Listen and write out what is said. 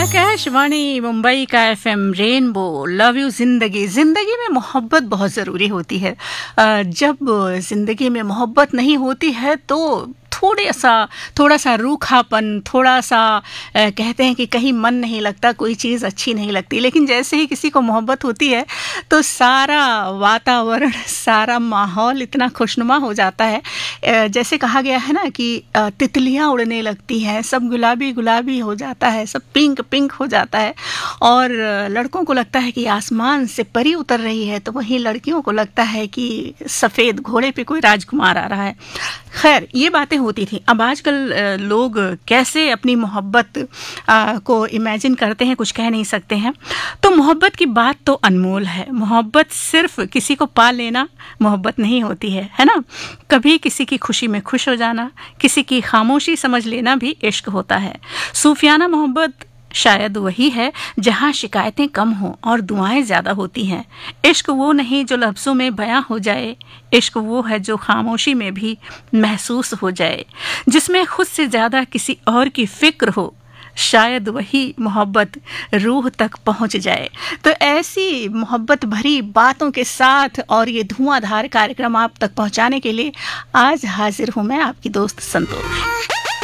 आकाशवाणी मुंबई का FM rainbow love you जिंदगी। जिंदगी में मोहब्बत बहुत ज़रूरी होती है। जब जिंदगी में मोहब्बत नहीं होती है तो थोड़ा सा रूखापन, थोड़ा सा कहते हैं कि कहीं मन नहीं लगता, कोई चीज़ अच्छी नहीं लगती। लेकिन जैसे ही किसी को मोहब्बत होती है तो सारा वातावरण, सारा माहौल इतना खुशनुमा हो जाता है। जैसे कहा गया है ना कि तितलियां उड़ने लगती हैं, सब गुलाबी गुलाबी हो जाता है, सब पिंक पिंक हो जाता है। और लड़कों को लगता है कि आसमान से परी उतर रही है, तो वहीं लड़कियों को लगता है कि सफ़ेद घोड़े पे कोई राजकुमार आ रहा है। खैर, ये बातें होती थी। अब आजकल लोग कैसे अपनी मोहब्बत को इमेजिन करते हैं, कुछ कह नहीं सकते हैं। तो मोहब्बत की बात तो अनमोल है। मोहब्बत सिर्फ किसी को पा लेना मोहब्बत नहीं होती है ना। कभी किसी की खुशी में खुश हो जाना, किसी की खामोशी समझ लेना भी इश्क होता है। सूफियाना मोहब्बत शायद वही है जहाँ शिकायतें कम हों और दुआएं ज़्यादा होती हैं। इश्क वो नहीं जो लफ्ज़ों में बयां हो जाए, इश्क वो है जो खामोशी में भी महसूस हो जाए, जिसमें खुद से ज़्यादा किसी और की फ़िक्र हो। शायद वही मोहब्बत रूह तक पहुंच जाए। तो ऐसी मोहब्बत भरी बातों के साथ और ये धुआंधार कार्यक्रम आप तक पहुंचाने के लिए आज हाजिर हूँ मैं, आपकी दोस्त संतोष।